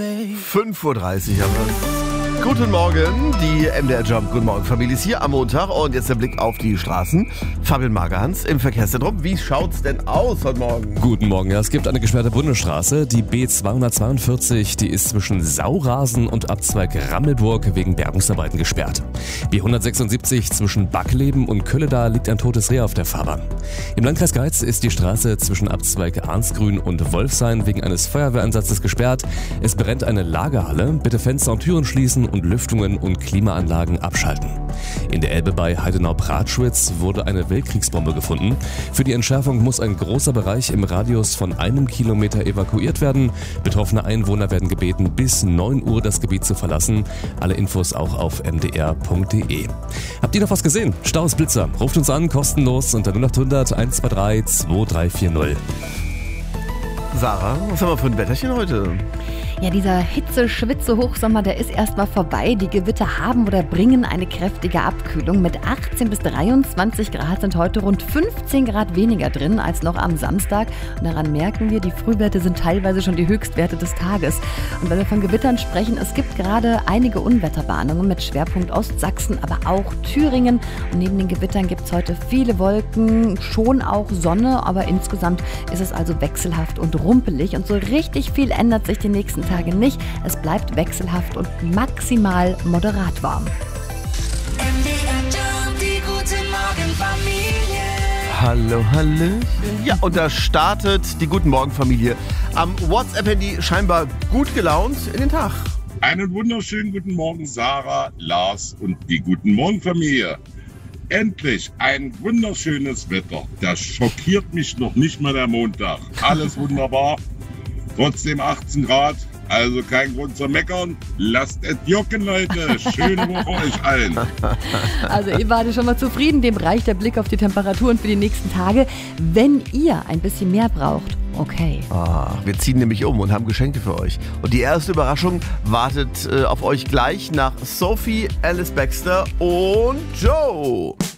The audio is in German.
5:30 Uhr haben wir. Guten Morgen, die MDR Jump. Guten Morgen, Familie ist hier am Montag. Und jetzt der Blick auf die Straßen. Fabian Magerhans im Verkehrszentrum. Wie schaut's denn aus heute Morgen? Guten Morgen, ja, es gibt eine gesperrte Bundesstraße. Die B242, die ist zwischen Saurasen und Abzweig Rammelburg wegen Bergungsarbeiten gesperrt. B176 zwischen Backleben und Kölleda liegt ein totes Reh auf der Fahrbahn. Im Landkreis Greiz ist die Straße zwischen Abzweig Arnsgrün und Wolfshain wegen eines Feuerwehreinsatzes gesperrt. Es brennt eine Lagerhalle. Bitte Fenster und Türen schließen und Lüftungen und Klimaanlagen abschalten. In der Elbe bei Heidenau-Pratschwitz wurde eine Weltkriegsbombe gefunden. Für die Entschärfung muss ein großer Bereich im Radius von 1 Kilometer evakuiert werden. Betroffene Einwohner werden gebeten, bis 9 Uhr das Gebiet zu verlassen. Alle Infos auch auf mdr.de. Habt ihr noch was gesehen? Staus, Blitzer. Ruft uns an, kostenlos unter 0800 123 2340. Sarah, was haben wir für ein Wetterchen heute? Ja, dieser Hitze-Schwitze-Hochsommer, der ist erstmal vorbei. Die Gewitter haben oder bringen eine kräftige Abkühlung. Mit 18 bis 23 Grad sind heute rund 15 Grad weniger drin als noch am Samstag. Und daran merken wir, die Frühwerte sind teilweise schon die Höchstwerte des Tages. Und wenn wir von Gewittern sprechen, es gibt gerade einige Unwetterwarnungen mit Schwerpunkt Ostsachsen, aber auch Thüringen. Und neben den Gewittern gibt es heute viele Wolken, schon auch Sonne, aber insgesamt ist es also wechselhaft und rumpelig. Und so richtig viel ändert sich die nächsten Tage nicht. Es bleibt wechselhaft und maximal moderat warm. Die gute Morgenfamilie. Hallo, Hallöchen. Ja, und da startet die Guten Morgen Familie am WhatsApp-Handy scheinbar gut gelaunt in den Tag. Einen wunderschönen guten Morgen, Sarah, Lars und die Guten Morgen Familie. Endlich ein wunderschönes Wetter. Das schockiert mich noch nicht mal der Montag. Alles wunderbar. Trotzdem 18 Grad, also kein Grund zu meckern. Lasst es jucken, Leute. Schöne Woche euch allen. Also ihr wart schon mal zufrieden, dem reicht der Blick auf die Temperaturen für die nächsten Tage. Wenn ihr ein bisschen mehr braucht, okay. Wir ziehen nämlich um und haben Geschenke für euch. Und die erste Überraschung wartet auf euch gleich nach Sophie, Alice Baxter und Joe.